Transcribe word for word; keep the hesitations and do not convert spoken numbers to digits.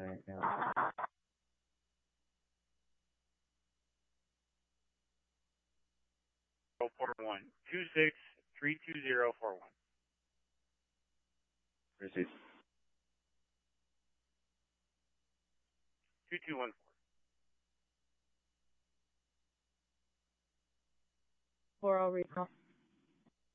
right now. four one two six three two zero four one. Proceed. two two one four. four oh recall.